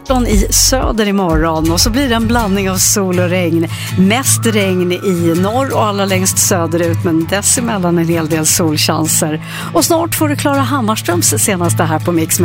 18 i söder imorgon och så blir det en blandning av sol och regn. Mest regn i norr och allra längst söderut, men dessemellan en hel del solchanser. Och snart får du Klara Hammarströms senaste här på Mix.